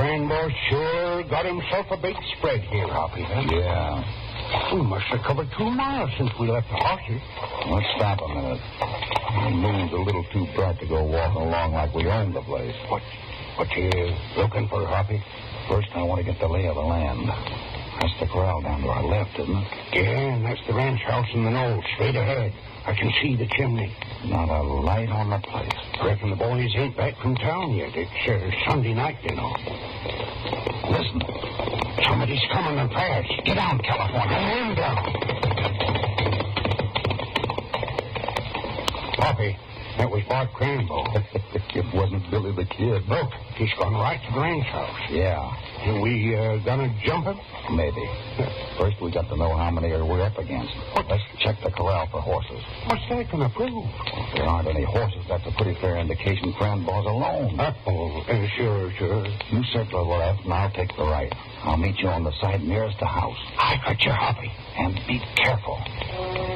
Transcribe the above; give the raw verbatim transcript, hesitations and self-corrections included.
Cranmore sure got himself a big spread here, Hoppy. Huh? Yeah. We must have covered two miles since we left the horses. Let's stop a minute. The moon's a little too bright to go walking along like we own the place. What, what you looking for, Hoppy? First, I want to get the lay of the land. That's the corral down to our left, isn't it? Yeah, and that's the ranch house in the knoll, straight ahead. I can see the chimney. Not a light on the place. I reckon the boys ain't back from town yet. It's uh, Sunday night, you know. Listen. Somebody's coming and fast. Get down, California. Hand down. Hoppy, that was Bart Cranmore. It wasn't Billy the Kid. Look, he's gone right to the ranch house. Yeah. And we uh, gonna jump him? Maybe. First, we got to know how many are we're up against. What? Let's check the corral for horses. What's that gonna prove? If there aren't any horses, that's a pretty fair indication Cranmore's alone. Uh-oh. Uh, sure, sure. You circle the left, and I'll take the right. I'll meet you on the side nearest the house. I got you, Hoppy. And be careful.